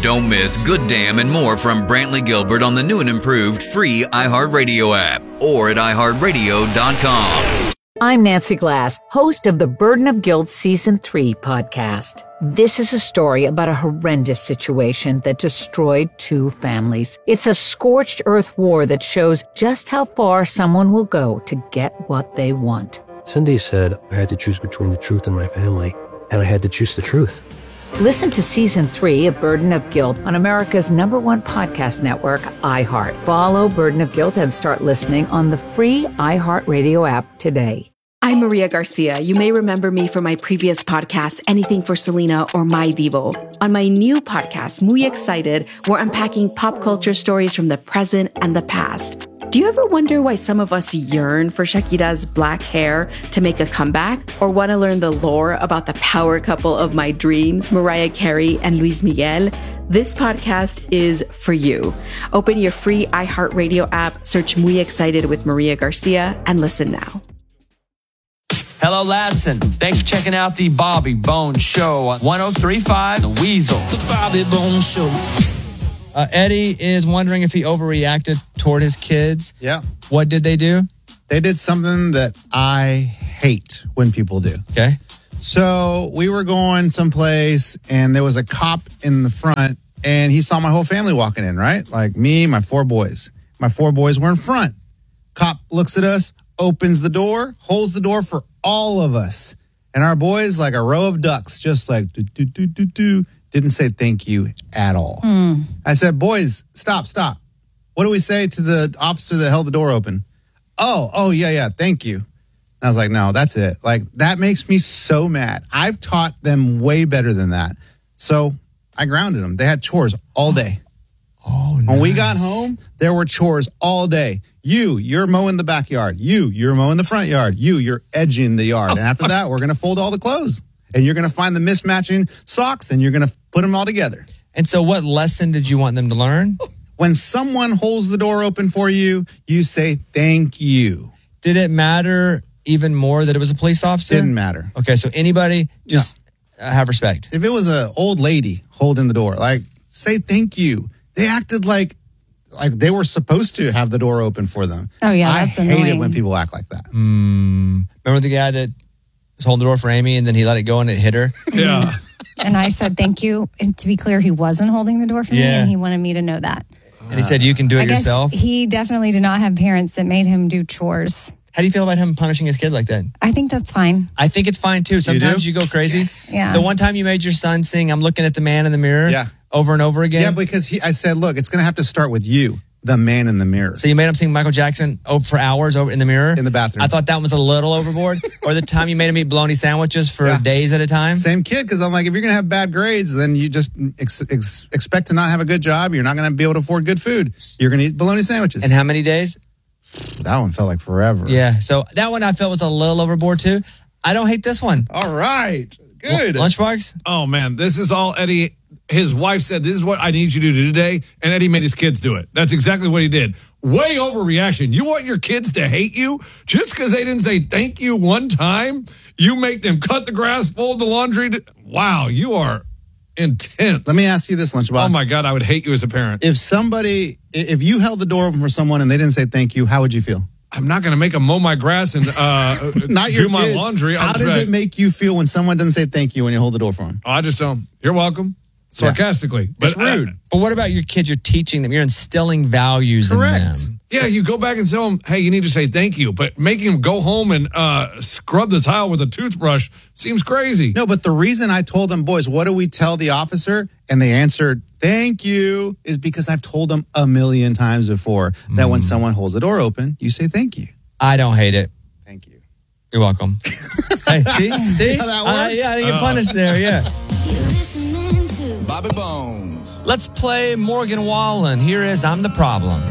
Don't miss Good Damn and more from Brantley Gilbert on the new and improved free iHeartRadio app or at iHeartRadio.com. I'm Nancy Glass, host of the Burden of Guilt Season 3 podcast. This is a story about a horrendous situation that destroyed 2 families. It's a scorched earth war that shows just how far someone will go to get what they want. Cindy said I had to choose between the truth and my family, and I had to choose the truth. Listen to Season 3 of Burden of Guilt on America's #1 podcast network, iHeart. Follow Burden of Guilt and start listening on the free iHeartRadio app today. I'm Maria Garcia. You may remember me from my previous podcast, Anything for Selena or My Divo. On my new podcast, Muy Excited, we're unpacking pop culture stories from the present and the past. Do you ever wonder why some of us yearn for Shakira's black hair to make a comeback? Or want to learn the lore about the power couple of my dreams, Mariah Carey and Luis Miguel? This podcast is for you. Open your free iHeartRadio app, search Muy Excited with Maria Garcia, and listen now. Hello, Ladson. Thanks for checking out the Bobby Bones Show on 103.5 The Weasel. The Bobby Bones Show. Eddie is wondering if he overreacted toward his kids. Yeah. What did they do? They did something that I hate when people do. Okay. So we were going someplace and there was a cop in the front and he saw my whole family walking in, right? Like me, my 4 boys. My 4 boys were in front. Cop looks at us, opens the door, holds the door for all of us. And our boys, like a row of ducks, just like do. Didn't say thank you at all. I said, boys, stop. What do we say to the officer that held the door open? Oh, yeah, thank you. And I was like, no, that's it. Like, that makes me so mad. I've taught them way better than that. So I grounded them. They had chores all day. Oh, nice. When we got home, there were chores all day. You're mowing the backyard. You're mowing the front yard. You're edging the yard. And after that, we're going to fold all the clothes. And you're going to find the mismatching socks and you're going to put them all together. And so what lesson did you want them to learn? When someone holds the door open for you, you say thank you. Did it matter even more that it was a police officer? Didn't matter. Okay, so anybody just have respect. If it was an old lady holding the door, like, say thank you. They acted like they were supposed to have the door open for them. Oh, yeah, that's I annoying. hate it when people act like that. Remember the guy that was holding the door for Amy and then he let it go and it hit her? Yeah. And I said thank you. And to be clear, he wasn't holding the door for me, and he wanted me to know that. And he said, you can do it I guess yourself? he definitely did not have parents that made him do chores. How do you feel about him punishing his kid like that? I think that's fine. I think it's fine too. Sometimes you go crazy. Yes. Yeah. The one time you made your son sing, I'm looking at the man in the mirror over and over again. Yeah, because I said, look, it's going to have to start with you, the man in the mirror. So you made him sing Michael Jackson for hours over in the mirror? In the bathroom. I thought that was a little overboard. Or the time you made him eat bologna sandwiches for days at a time? Same kid, because I'm like, if you're going to have bad grades, then you just expect to not have a good job. You're not going to be able to afford good food. You're going to eat bologna sandwiches. And how many days? That one felt like forever. Yeah, so that one I felt was a little overboard too. I don't hate this one. All right. Good. Lunchbox? Oh, man, this is all Eddie. His wife said, this is what I need you to do today. And Eddie made his kids do it. That's exactly what he did. Way overreaction. You want your kids to hate you just because they didn't say thank you one time? You make them cut the grass, fold the laundry. Wow, you are intense. Let me ask you this, Lunchbox. Oh, my God, I would hate you as a parent. If you held the door open for someone and they didn't say thank you, how would you feel? I'm not going to make them mow my grass and Not your do my kids. laundry. How does it make you feel when someone doesn't say thank you when you hold the door for them? I just don't. You're welcome. Sarcastically. It's rude. But what about your kids? You're teaching them. You're instilling values in them. Yeah, you go back and tell them, hey, you need to say thank you. But making them go home and scrub the tile with a toothbrush seems crazy. No, but the reason I told them, boys, what do we tell the officer? And they answered, thank you, is because I've told them a million times before that when someone holds the door open, you say thank you. I don't hate it. Thank you. You're welcome. Hey, see how that works? Yeah, I didn't get punished there, yeah. Bobby Bones. Let's play Morgan Wallen. Here is I'm the Problem.